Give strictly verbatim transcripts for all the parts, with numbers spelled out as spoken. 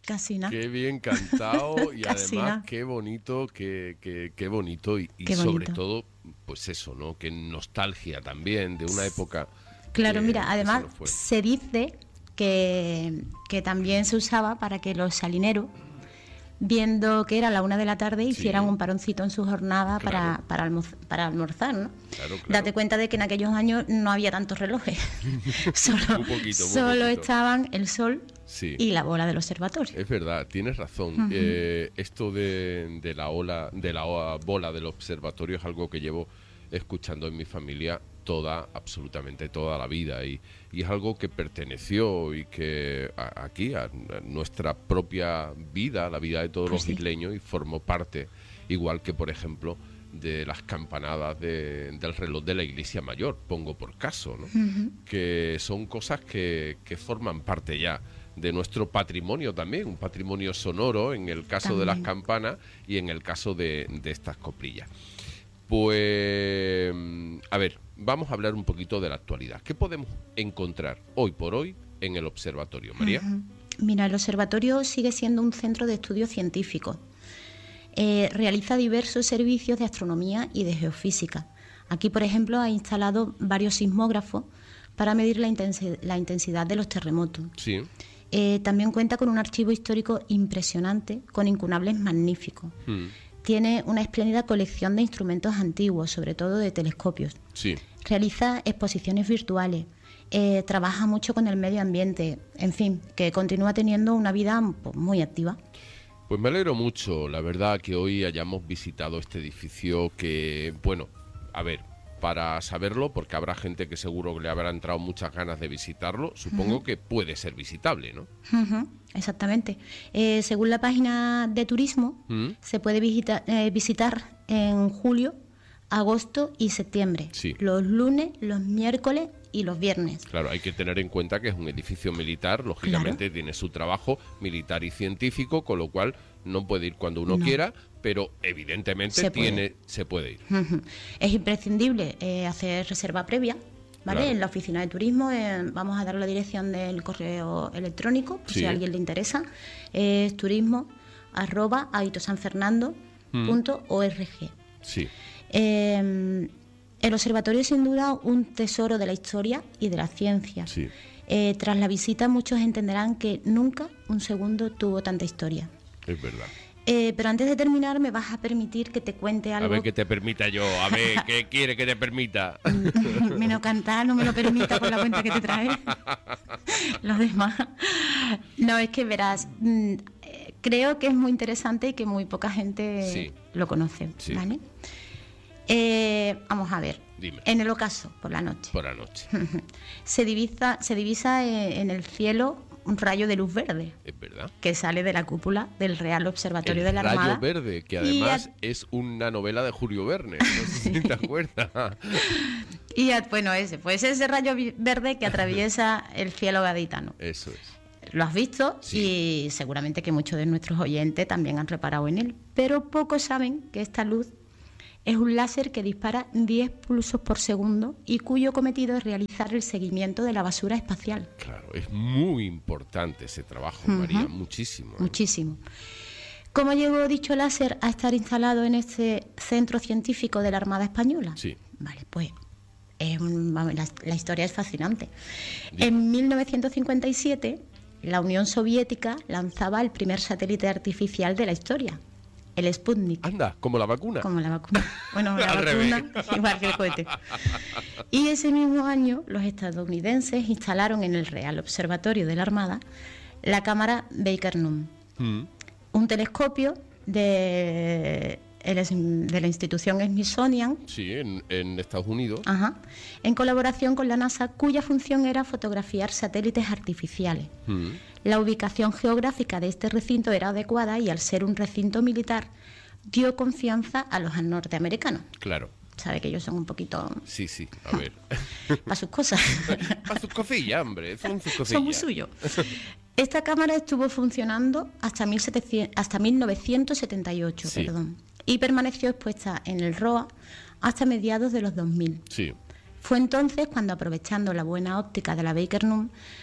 Casi nada. Qué bien cantado y Casi además nada. qué bonito, qué, qué, qué bonito y, y Qué sobre bonito. todo, pues eso, ¿no? Qué nostalgia también de una época Claro, que, mira, que además se nos fue. se dice que, que también se usaba para que los salineros, viendo que era la una de la tarde, Sí. hicieran un paroncito en su jornada Claro. para, para, almoz- para almorzar, ¿no? Claro, claro. Date cuenta de que en aquellos años no había tantos relojes. solo Muy poquito, muy solo poquito. estaban el sol Sí. y la bola del observatorio. Es verdad, tienes razón. Ujú. Eh, esto de, de la ola, de la oa- bola del observatorio es algo que llevo escuchando en mi familia toda, absolutamente toda la vida y, y es algo que perteneció y que a- aquí a, a nuestra propia vida, la vida de todos Pues los sí. isleños y formó parte, igual que por ejemplo de las campanadas de- del reloj de la iglesia mayor, pongo por caso, ¿no? Ujú. Que son cosas que, que forman parte ya de nuestro patrimonio también, un patrimonio sonoro en el caso de las También. campanas y en el caso de, de estas coplillas. Pues, a ver, vamos a hablar un poquito de la actualidad. ¿Qué podemos encontrar hoy por hoy en el observatorio, María? Ujú. Mira, el observatorio sigue siendo un centro de estudios científicos. Eh, realiza diversos servicios de astronomía y de geofísica. Aquí, por ejemplo, ha instalado varios sismógrafos para medir la, intensi- la intensidad de los terremotos. Sí. Eh, también cuenta con un archivo histórico impresionante, con incunables magníficos. Mm, Tiene una espléndida colección de instrumentos antiguos, sobre todo de telescopios. sí. Realiza exposiciones virtuales, eh, trabaja mucho con el medio ambiente, en fin, que continúa teniendo una vida pues, muy activa. Pues me alegro mucho, la verdad, que hoy hayamos visitado este edificio que, bueno, a ver, para saberlo, porque habrá gente que seguro que le habrá entrado muchas ganas de visitarlo, supongo Ujú. que puede ser visitable, ¿no? Ujú, exactamente. Eh, según la página de turismo, Mm, se puede visita- eh, visitar en julio, agosto y septiembre, Sí. los lunes, los miércoles y los viernes. Claro, hay que tener en cuenta que es un edificio militar, lógicamente tiene su trabajo militar y científico, con lo cual no puede ir cuando uno No. quiera, pero evidentemente Se puede. tiene, se puede ir. Ujú. Es imprescindible eh, hacer reserva previa, ¿vale? Claro. En la oficina de turismo eh, vamos a dar la dirección del correo electrónico, por Sí. si a alguien le interesa. Es turismo arroba aitosanfernando punto org. Sí, Eh, el observatorio es sin duda un tesoro de la historia y de la ciencia. sí. Eh, tras la visita muchos entenderán que nunca un segundo tuvo tanta historia. Es verdad. Eh, pero antes de terminar me vas a permitir que te cuente A algo. ver qué te permita yo, a ver qué quiere que te permita. Menos cantar no me lo permita por la cuenta que te trae. Los demás. No, es que verás, mm, eh, creo que es muy interesante y que muy poca gente Sí. lo conoce, Sí. ¿vale? Eh, vamos a ver. Dime. En el ocaso, por la noche, Por la noche. se divisa, se divisa eh, en el cielo un rayo de luz verde Es verdad. que sale de la cúpula del Real Observatorio El de la Rayo Armada. Verde, que Y además a- es una novela de Julio Verne. No sé si te acuerdas. Y a- bueno, ese, pues ese rayo vi- verde que atraviesa el cielo gaditano. Eso es. Lo has visto Sí. y seguramente que muchos de nuestros oyentes también han reparado en él. Pero pocos saben que esta luz es un láser que dispara diez pulsos por segundo y cuyo cometido es realizar el seguimiento de la basura espacial. Claro, es muy importante ese trabajo, Ujú. María, muchísimo. ¿eh? Muchísimo. ¿Cómo llegó dicho láser a estar instalado en este centro científico de la Armada Española? Sí. Vale, pues es un- vamos, la, la historia es fascinante. Dime. En mil novecientos cincuenta y siete, la Unión Soviética lanzaba el primer satélite artificial de la historia, el Sputnik. Anda, como la vacuna. Como la vacuna. Bueno, la Al vacuna, revés. igual que el cohete. Y ese mismo año, los estadounidenses instalaron en el Real Observatorio de la Armada la cámara Baker-Nunn, Mm, un telescopio de, el- de la institución Smithsonian, Sí, en, en Estados Unidos. ajá, en colaboración con la NASA, cuya función era fotografiar satélites artificiales. Mm, La ubicación geográfica de este recinto era adecuada y al ser un recinto militar dio confianza a los norteamericanos. Claro. Sabe que ellos son un poquito Sí, sí, a ver. para sus cosas. Para sus cosillas, hombre, son sus cosillas. Son muy suyos. Esta cámara estuvo funcionando hasta, mil setecientos, hasta mil novecientos setenta y ocho, Sí. perdón, y permaneció expuesta en el R O A hasta mediados de los dos mil. Sí, Fue entonces cuando, aprovechando la buena óptica de la Baker-Nunn,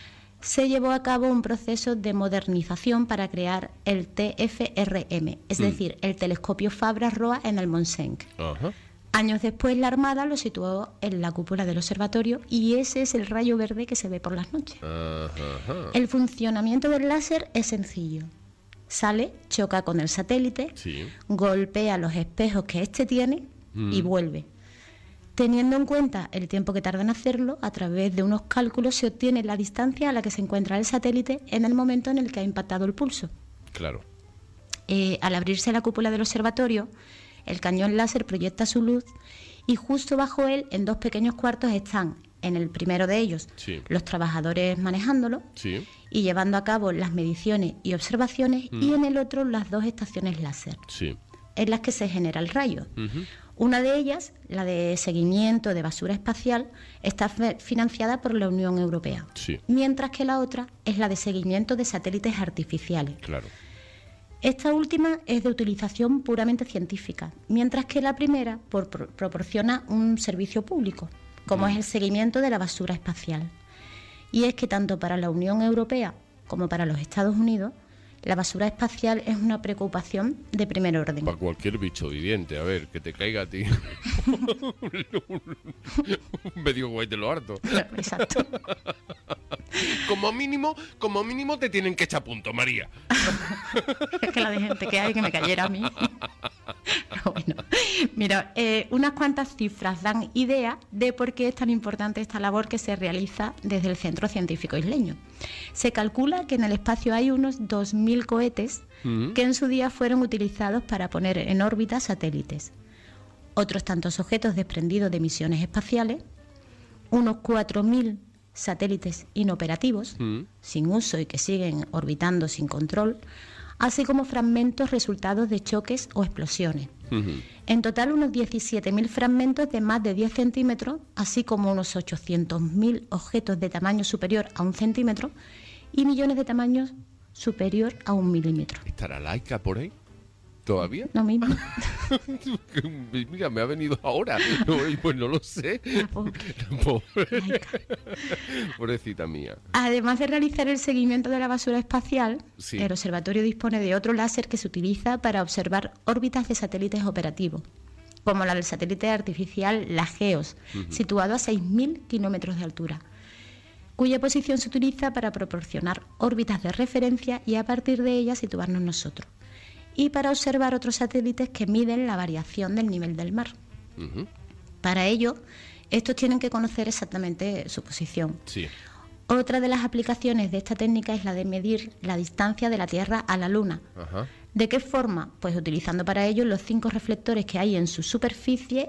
se llevó a cabo un proceso de modernización para crear el T F R M, es mm. decir, el telescopio Fabra-Roa en el Montseny. Ajá. Años después, la Armada lo situó en la cúpula del observatorio y ese es el rayo verde que se ve por las noches. Ajá. El funcionamiento del láser es sencillo. Sale, choca con el satélite, sí. golpea los espejos que éste tiene mm. y vuelve. Teniendo en cuenta el tiempo que tarda en hacerlo, a través de unos cálculos se obtiene la distancia a la que se encuentra el satélite en el momento en el que ha impactado el pulso. Claro. Eh, al abrirse la cúpula del observatorio, el cañón láser proyecta su luz y justo bajo él, en dos pequeños cuartos, están, en el primero de ellos, sí. los trabajadores manejándolo sí. y llevando a cabo las mediciones y observaciones, mm. y en el otro las dos estaciones láser, sí. en las que se genera el rayo. Uh-huh. Una de ellas, la de seguimiento de basura espacial, está financiada por la Unión Europea, sí. mientras que la otra es la de seguimiento de satélites artificiales. Claro. Esta última es de utilización puramente científica, mientras que la primera por, por, proporciona un servicio público, como mm. es el seguimiento de la basura espacial. Y es que tanto para la Unión Europea como para los Estados Unidos, la basura espacial es una preocupación de primer orden. Para cualquier bicho viviente, a ver, que te caiga a ti un medio cohete lo harto. Claro, exacto. Como mínimo, como mínimo te tienen que echar punto, María. Es que la de gente que hay que me cayera a mí. Pero bueno, mira, eh, unas cuantas cifras dan idea de por qué es tan importante esta labor que se realiza desde el Centro Científico Isleño. Se calcula que en el espacio hay unos dos mil cohetes uh-huh. que en su día fueron utilizados para poner en órbita satélites. Otros tantos objetos desprendidos de misiones espaciales, unos cuatro mil satélites inoperativos, uh-huh. sin uso y que siguen orbitando sin control, así como fragmentos resultados de choques o explosiones. Uh-huh. En total, unos diecisiete mil fragmentos de más de diez centímetros, así como unos ochocientos mil objetos de tamaño superior a un centímetro y millones de tamaños superior a un milímetro. ¿Estará Laika por ahí? ¿Todavía? No mismo. Mira, me ha venido ahora. No, pues no lo sé. La pobre. La pobre. Pobrecita mía. Además de realizar el seguimiento de la basura espacial, sí. el observatorio dispone de otro láser que se utiliza para observar órbitas de satélites operativos, como la del satélite artificial La Geos, uh-huh. situado a seis mil kilómetros de altura, cuya posición se utiliza para proporcionar órbitas de referencia y a partir de ellas situarnos nosotros, y para observar otros satélites que miden la variación del nivel del mar. Uh-huh. Para ello, estos tienen que conocer exactamente su posición. Sí. Otra de las aplicaciones de esta técnica es la de medir la distancia de la Tierra a la Luna. Ajá. ¿De qué forma? Pues utilizando para ello los cinco reflectores que hay en su superficie.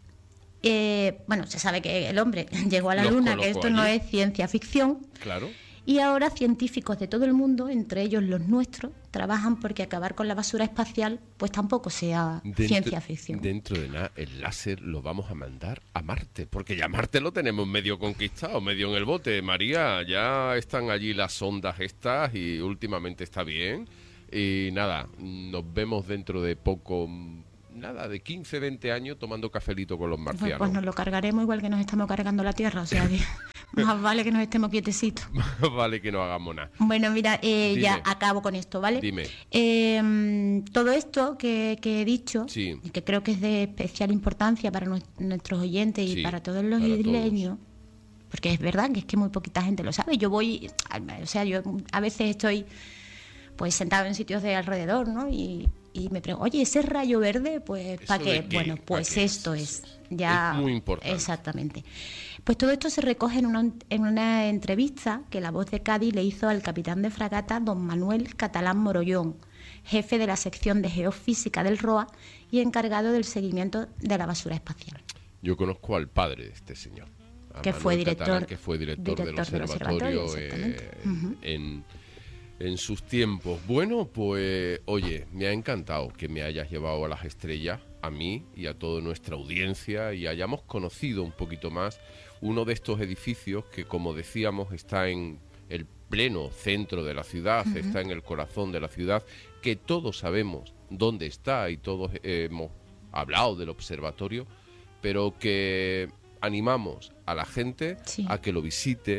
Eh, bueno, se sabe que el hombre llegó a la Los Luna, que esto allí. no es ciencia ficción. Claro. Y ahora científicos de todo el mundo, entre ellos los nuestros, trabajan porque acabar con la basura espacial pues tampoco sea dentro, ciencia ficción. Dentro de nada, el láser lo vamos a mandar a Marte, porque ya Marte lo tenemos medio conquistado, medio en el bote. María, ya están allí las sondas estas y últimamente está bien. Y nada, nos vemos dentro de poco, nada, de quince, veinte años tomando cafelito con los marcianos. Pues, pues nos lo cargaremos igual que nos estamos cargando la Tierra, o sea que más vale que nos estemos quietecitos. Más vale que no hagamos nada. Bueno, mira, eh, ya acabo con esto, ¿vale? Dime. Eh, todo esto que, que he dicho, sí. y que creo que es de especial importancia para nu- nuestros oyentes sí, y para todos los para isleños, todos. porque es verdad que es que muy poquita gente lo sabe. Yo voy, o sea, yo a veces estoy pues sentado en sitios de alrededor, ¿no? Y, y me pregunto, oye, ese rayo verde, pues ¿para qué? qué? Bueno, pues ¿Para esto qué? es, ya es muy importante. Exactamente. Pues todo esto se recoge en una, en una entrevista que La Voz de Cádiz le hizo al capitán de fragata don Manuel Catalán Morollón, jefe de la sección de geofísica del R O A y encargado del seguimiento de la basura espacial. Yo conozco al padre de este señor, que fue, director, Catalán, que fue director, director del observatorio, del observatorio eh, uh-huh. en, en sus tiempos. Bueno, pues oye, me ha encantado que me hayas llevado a las estrellas, a mí y a toda nuestra audiencia, y hayamos conocido un poquito más uno de estos edificios que, como decíamos, está en el pleno centro de la ciudad, uh-huh. está en el corazón de la ciudad, que todos sabemos dónde está y todos eh, hemos hablado del observatorio, pero que animamos a la gente sí. a que lo visite,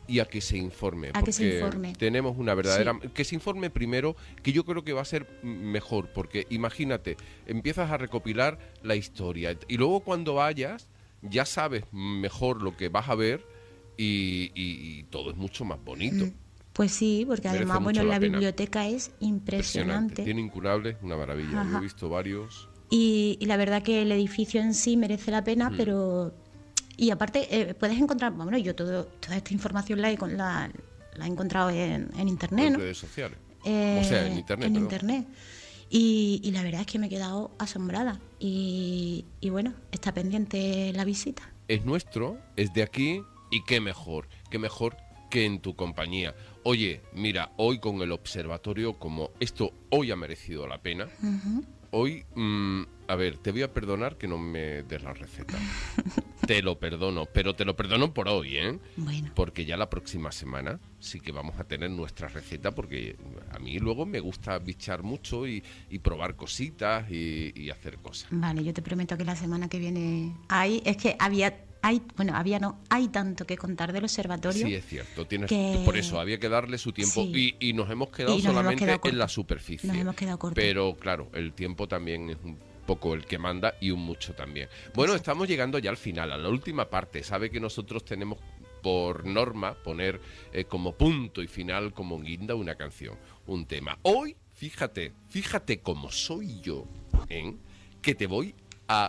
y a que se informe. A porque que se informe. Tenemos una verdadera... Sí. Que se informe primero, que yo creo que va a ser mejor, porque imagínate, empiezas a recopilar la historia y luego cuando vayas ya sabes mejor lo que vas a ver y, y, y todo es mucho más bonito. Pues sí, porque Merece además, bueno, mucho la, la pena. biblioteca es impresionante. Tiene incurables, una maravilla. Ajá. Yo he visto varios... Y, y la verdad que el edificio en sí merece la pena, Mm. pero... Y aparte, eh, puedes encontrar... Bueno, yo todo, toda esta información la he, con- la, la he encontrado en, en internet, en ¿no? redes sociales. Eh, O sea, en internet, En perdón. internet. Y, y la verdad es que me he quedado asombrada. Y, y bueno, está pendiente la visita. Es nuestro, es de aquí y qué mejor, qué mejor que en tu compañía. Oye, mira, hoy con el observatorio, como esto hoy ha merecido la pena, Ujú. hoy, mm, a ver, te voy a perdonar que no me des la receta. Te lo perdono, pero te lo perdono por hoy, ¿eh? Bueno, Porque ya la próxima semana sí que vamos a tener nuestra receta, porque a mí luego me gusta bichar mucho y, y probar cositas y, y hacer cosas. vale, yo te prometo que la semana que viene hay... Es que había... Hay, bueno, había no, hay tanto que contar del observatorio. Sí, es cierto. Tienes, que- Por eso había que darle su tiempo Sí. y, y nos hemos quedado Y nos hemos solamente quedado en cortos. la superficie. Nos hemos quedado cortos. Pero claro, el tiempo también es un poco el que manda y un mucho también. Bueno, Exacto. estamos llegando ya al final, a la última parte. Sabe que nosotros tenemos por norma poner eh, como punto y final, como guinda, una canción, un tema. Hoy, fíjate, fíjate cómo soy yo, ¿eh? Que te voy a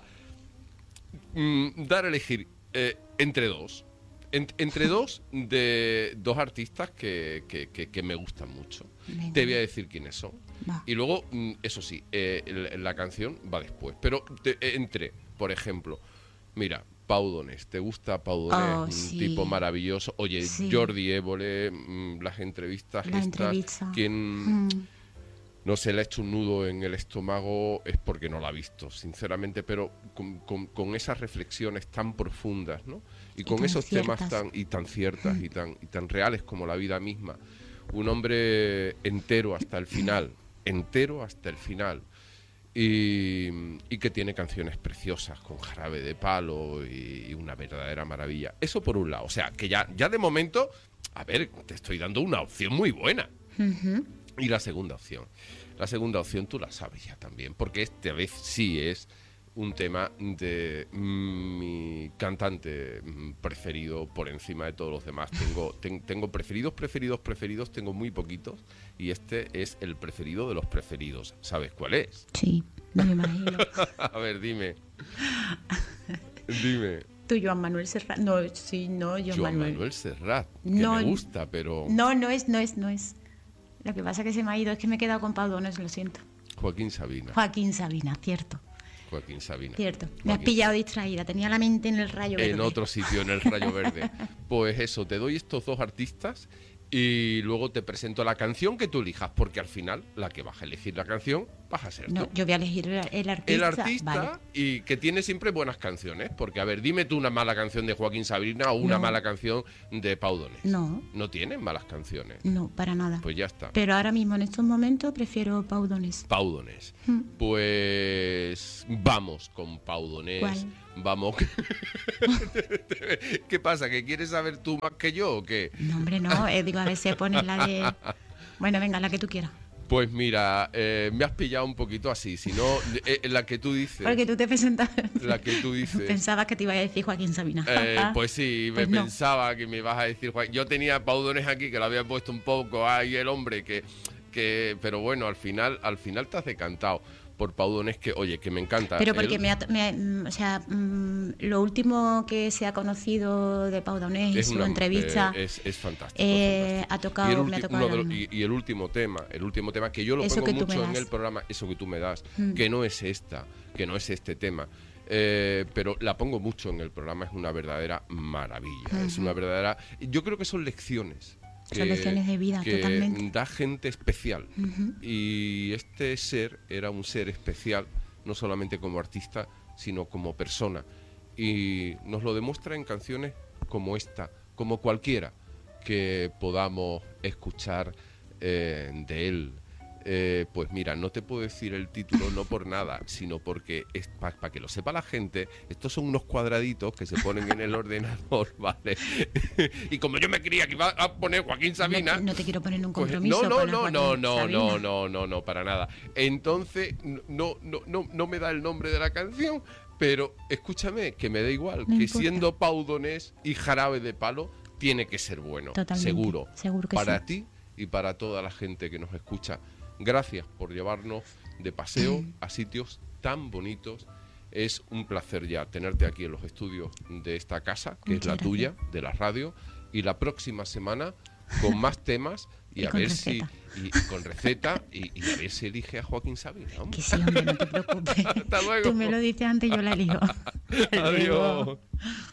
mm, dar a elegir eh, entre dos. En- entre dos de dos artistas que, que- que- que me gustan mucho. Venga. Te voy a decir quiénes son. Va. Y luego, mm, eso sí, eh, el- la canción va después. Pero te- eh, entre, por ejemplo, mira, Pau Donés. ¿Te gusta Pau Donés? Oh, Un sí. tipo maravilloso. Oye, Sí. Jordi Évole, mm, las entrevistas La estas. entrevista. Quien Mm. no se le ha hecho un nudo en el estómago es porque no la ha visto, sinceramente, pero con, con- con esas reflexiones tan profundas, ¿no? Y Y con tan esos temas ciertas. tan y tan ciertas y tan y tan reales como la vida misma. Un hombre entero hasta el final, entero hasta el final. Y, y que tiene canciones preciosas con Jarabe de Palo y, y una verdadera maravilla. Eso por un lado. O sea, que ya, ya de momento, a ver, te estoy dando una opción muy buena. Ujú. Y la segunda opción. La segunda opción tú la sabes ya también, porque esta vez sí es un tema de mm, mi cantante mm, preferido por encima de todos los demás. Tengo, ten- tengo preferidos, preferidos, preferidos, tengo muy poquitos, y este es el preferido de los preferidos. ¿Sabes cuál es? Sí, no me imagino. A ver, dime. Dime. Tú, Joan Manuel Serrat. No, sí, no, Joan, Joan Manuel. Manuel Serrat, que No, me gusta, pero No, no es, no es, no es. Lo que pasa es que se me ha ido, es que me he quedado con Pau Donés, lo siento. Joaquín Sabina. Joaquín Sabina, cierto, Joaquín Sabina. cierto. Me has Joaquín pillado distraída, tenía la mente en el rayo verde. En otro sitio, en el Rayo Verde. Pues eso, te doy estos dos artistas y luego te presento la canción que tú elijas, porque al final la que vas a elegir la canción vas a ser No, tú. yo voy a elegir el, el artista. El artista Vale. y que tiene siempre buenas canciones, porque a ver, dime tú una mala canción de Joaquín Sabina o una No. mala canción de Pau Donés. No. No tienen malas canciones. No, para nada. Pues ya está. Pero ahora mismo, en estos momentos, prefiero Pau Donés. Pau Donés. Mm. Pues vamos con Pau Donés. ¿Cuál? Vamos. ¿Qué pasa? ¿Que quieres saber tú más que yo o qué? No, hombre, no. eh, digo, a ver si pones la de... Bueno, venga, la que tú quieras. Pues mira, eh, me has pillado un poquito así, si no, eh, la que tú dices, Porque tú te presentas... la que tú dices, Pensabas que te iba a decir Joaquín Sabina. eh, pues sí, me Pues no. pensaba que me ibas a decir, Juan, yo tenía a Pau Donés aquí que lo había puesto un poco, ay, el hombre, que, que, pero bueno, al final, al final te has decantado por Pau Donés, que oye, que me encanta. Pero porque Él me ha, me ha- mm, o sea, mm, lo último que se ha conocido de Pau Donés y es su una- entrevista eh, es, es fantástico, eh, fantástico. ha tocado, Y el, me ha ulti- tocado uno de el los- alma. y, y el último tema, el último tema que yo lo Eso pongo que tú me mucho en das. el programa, eso que tú me das, Mm. que no es esta, que no es este tema. Eh, pero la pongo mucho en el programa, es una verdadera maravilla, es una verdadera... Yo creo que son lecciones. Son lecciones de vida, que totalmente. da gente especial. Ujú. Y este ser era un ser especial, no solamente como artista, sino como persona. Y nos lo demuestra en canciones como esta, como cualquiera que podamos escuchar eh, de él. Eh, pues mira, no te puedo decir el título no por nada, sino porque es para pa que lo sepa la gente. Estos son unos cuadraditos que se ponen en el ordenador, ¿vale? Y como yo me creía que iba a poner Joaquín Sabina, no, no te quiero poner en un pues, compromiso. no, no, con no, Joaquín no, no, Sabina. no, no, no, no, para nada. Entonces no, no, no, no me da el nombre de la canción, pero escúchame, que me da igual, No que importa. siendo Paudonés y Jarabe de Palo tiene que ser bueno, Totalmente, seguro, seguro que para sí. ti y para toda la gente que nos escucha. Gracias por llevarnos de paseo a sitios tan bonitos. Es un placer ya tenerte aquí en los estudios de esta casa, que Muchas es la gracias. tuya, de la radio, y la próxima semana con más temas y, Y a con ver receta. si y, y con receta y, y a ver si elige a Joaquín Sabina. hombre. Que sí, hombre, no te preocupes. Hasta luego. Tú me lo dices antes y yo la elijo. Hasta luego. Adiós.